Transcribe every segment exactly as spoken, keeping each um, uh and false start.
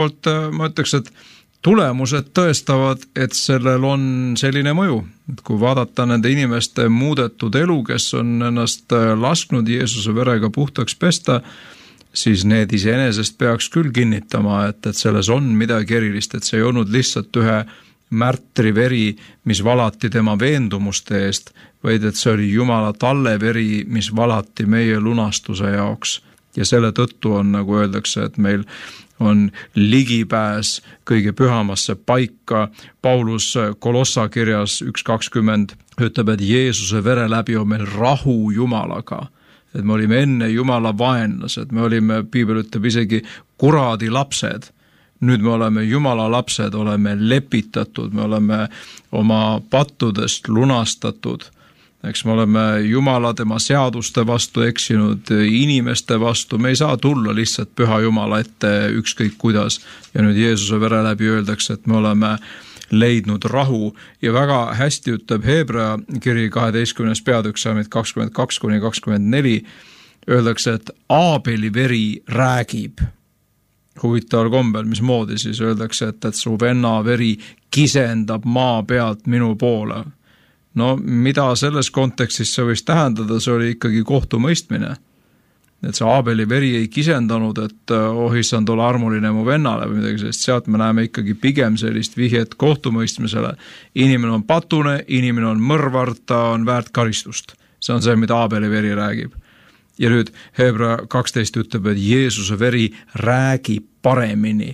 ma ütleks, et tulemused tõestavad, et sellel on selline mõju. Et kui vaadata nende inimeste muudetud elu, kes on ennast lasknud Jeesuse verega puhtaks pesta, siis need iseenesest peaks küll kinnitama, et, et selles on midagi erilist, et see ei olnud lihtsalt ühe märtri veri, mis valati tema veendumuste eest, vaid et see oli Jumala talle veri, mis valati meie lunastuse jaoks. Ja selle tõttu on, nagu öeldakse, et meil on ligipääs kõige pühamasse paika. Paulus Kolossa kirjas üks kakskümmend ütleb, et Jeesuse vere läbi on meil rahu Jumalaga. Et me olime enne Jumala vaenlased, me olime, piibel ütleb isegi, kuradi lapsed. Nüüd me oleme Jumala lapsed, oleme lepitatud, me oleme oma pattudest lunastatud. Eks me oleme Jumala tema seaduste vastu eksinud, inimeste vastu, me ei saa tulla lihtsalt püha Jumala ette ükskõik kuidas. Ja nüüd Jeesuse vere läbi öeldakse, et me oleme leidnud rahu ja väga hästi ütleb Hebra kiri kaheteistkümnes peatükk salmid kakskümmend kaks kuni kakskümmend neli, öeldakse, et Aabeli veri räägib. Huvitaval kombel, mis moodi siis öeldakse, et, et su venna veri kisendab maa pealt minu poole. No mida selles kontekstis see võis tähendada, see oli ikkagi kohtumõistmine. Et see Aabeli veri ei kisendanud, et oh issand, ole armuline mu vennale või midagi sellist, sealt me näeme ikkagi pigem sellist vihjet kohtumõistmisele. Inimene on patune, inimene on mõrvar, ta on väärt karistust. See on see, mida Aabeli veri räägib. Ja nüüd Hebra kaksteist ütleb, et Jeesuse veri räägib paremini.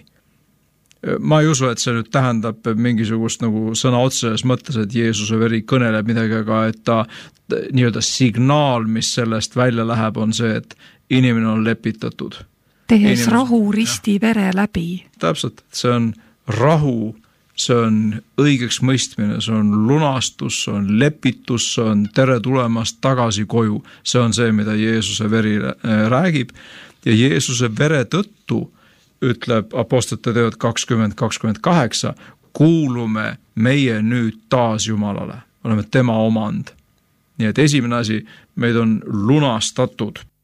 Ma ei usu, et see nüüd tähendab mingisugust nagu sõna otseses mõttes, et Jeesuse veri kõneleb midagi, aga et ta nii-öelda signaal, mis sellest välja läheb, on see, et inimene on lepitatud. Tehes inimene... rahu risti vere läbi. Täpselt, see on rahu, see on õigeks mõistmine, see on lunastus, see on lepitus, see on tere tulemast tagasi koju. See on see, mida Jeesuse veri räägib ja Jeesuse vere tõttu ütleb apostlite teod kakskümmend kakskümmend kaheksa, kuulume meie nüüd taas Jumalale. Oleme tema omand. Nii et esimene asi, meid on lunastatud